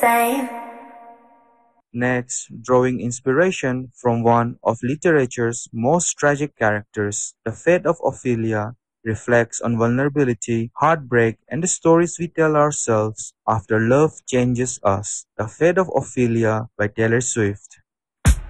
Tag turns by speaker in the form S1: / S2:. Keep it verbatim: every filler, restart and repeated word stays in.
S1: Same.
S2: Next, drawing inspiration from one of literature's most tragic characters, the fate of Ophelia reflects on vulnerability, heartbreak, and the stories we tell ourselves after love changes us. The Fate of Ophelia by Taylor Swift.